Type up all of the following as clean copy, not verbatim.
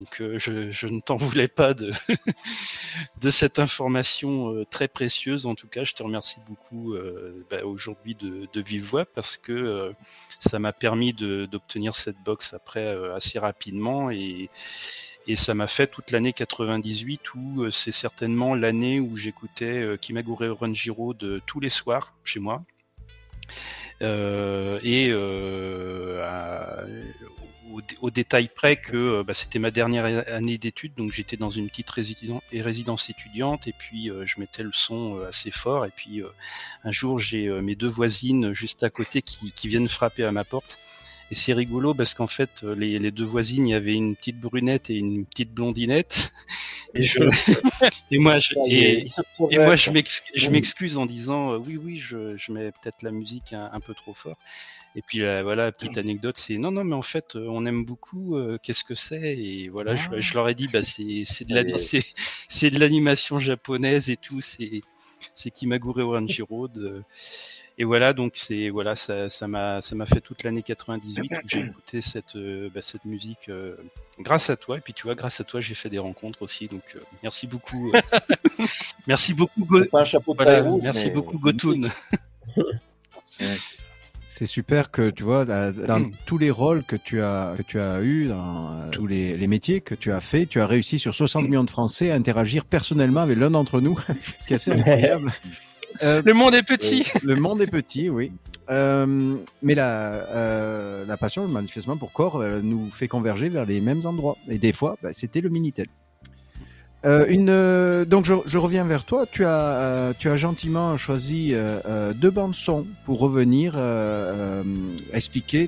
Donc je ne t'en voulais pas de, de cette information très précieuse. En tout cas, je te remercie beaucoup aujourd'hui de vive voix parce que ça m'a permis d'obtenir cette box après assez rapidement et ça m'a fait toute l'année 98 où c'est certainement l'année où j'écoutais Kimagure Oranjiro de tous les soirs chez moi. Au détail près que c'était ma dernière année d'études, donc j'étais dans une petite résidence étudiante et puis je mettais le son assez fort et puis un jour j'ai mes deux voisines juste à côté qui viennent frapper à ma porte. Et c'est rigolo parce qu'en fait, les deux voisines, il y avait une petite brunette et une petite blondinette. Et moi, je m'excuse en disant oui, je mets peut-être la musique un peu trop fort. Et puis voilà, petite anecdote, c'est non, mais en fait, on aime beaucoup. Qu'est-ce que c'est? Et voilà, je leur ai dit, c'est de l'animation japonaise et tout. C'est Kimagure Oranjiro. Et voilà, donc ça m'a fait toute l'année 98 où j'ai écouté cette musique grâce à toi. Et puis tu vois, grâce à toi, j'ai fait des rencontres aussi. Donc merci beaucoup, merci beaucoup, beaucoup Gotoun. C'est super que tu vois dans tous les rôles que tu as eu, dans tous les métiers que tu as fait, tu as réussi sur 60 millions de Français à interagir personnellement avec l'un d'entre nous, ce qui est assez incroyable. Le monde est petit. Le monde est petit, oui. Mais la passion, manifestement, pour Core nous fait converger vers les mêmes endroits. Et des fois, c'était le Minitel. Donc je reviens vers toi. Tu as gentiment choisi deux bandes son pour revenir expliquer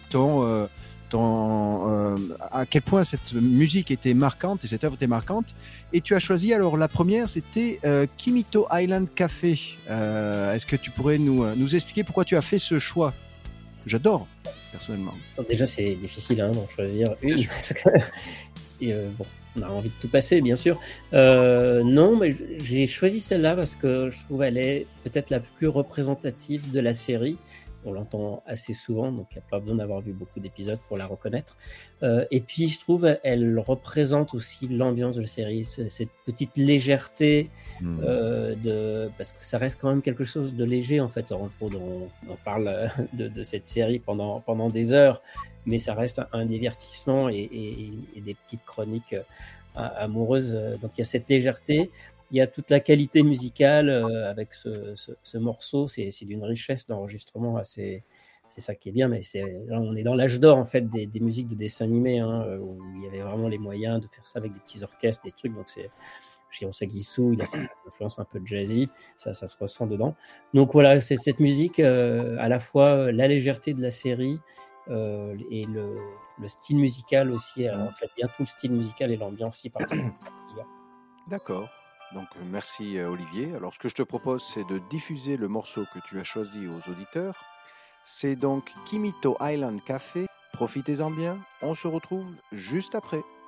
à quel point cette musique était marquante et cette œuvre était marquante. Et tu as choisi, alors la première, c'était Kimito Island Café. Est-ce que tu pourrais nous expliquer pourquoi tu as fait ce choix? J'adore, personnellement. Déjà, c'est difficile d'en choisir une. Parce que, on a envie de tout passer, bien sûr. Non, mais j'ai choisi celle-là parce que je trouve qu'elle est peut-être la plus représentative de la série. On l'entend assez souvent, donc il n'y a pas besoin d'avoir vu beaucoup d'épisodes pour la reconnaître. Et puis, je trouve qu'elle représente aussi l'ambiance de la série, cette petite légèreté, parce que ça reste quand même quelque chose de léger, en fait. On parle de cette série pendant des heures, mais ça reste un divertissement et des petites chroniques amoureuses. Donc, il y a cette légèreté. Il y a toute la qualité musicale avec ce morceau, c'est d'une richesse d'enregistrement assez. C'est ça qui est bien, mais là, on est dans l'âge d'or en fait des musiques de dessins animés, où il y avait vraiment les moyens de faire ça avec des petits orchestres, des trucs. Donc c'est Shiro Sagisu, il a cette influence un peu jazzy, ça se ressent dedans. Donc voilà, c'est cette musique à la fois la légèreté de la série et le style musical aussi. Elle reflète bien tout le style musical et l'ambiance si particulière. D'accord. Donc merci Olivier. Alors ce que je te propose, c'est de diffuser le morceau que tu as choisi aux auditeurs. C'est donc Kimito Island Café. Profitez-en bien. On se retrouve juste après.